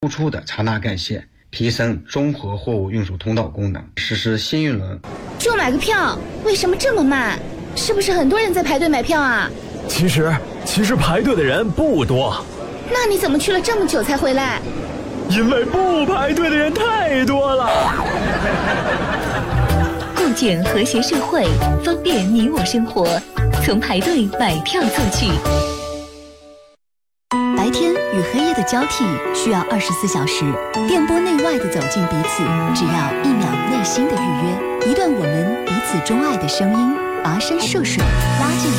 突出的查纳干线，提升综合货物运输通道功能，实施新运轮。 就买个票，为什么这么慢？是不是很多人在排队买票啊？ 其实排队的人不多。 那你怎么去了这么久才回来？ 因为不排队的人太多了。 构建和谐社会，方便你我生活，从排队买票做起。 白天与黑夜的交替需要24小时，电波内外的走进彼此，只要1秒内心的预约，一段我们彼此钟爱的声音，跋山涉水，拉近。